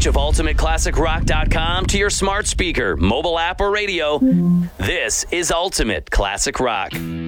reach of UltimateClassicRock.com to your smart speaker, mobile app, or radio. This is Ultimate Classic Rock.